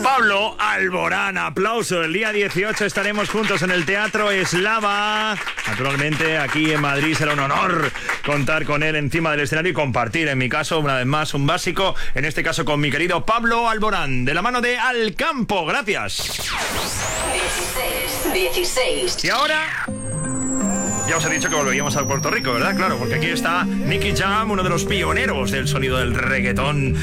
Pablo Alborán, aplauso. El día 18 estaremos juntos en el Teatro Eslava. Naturalmente, aquí en Madrid será un honor contar con él encima del escenario y compartir, en mi caso, una vez más, un básico, en este caso con mi querido Pablo Alborán, de la mano de Alcampo. Gracias. 16. Y ahora... ya os he dicho que volveríamos a Puerto Rico, ¿verdad? Claro, porque aquí está Nicky Jam, uno de los pioneros del sonido del reggaetón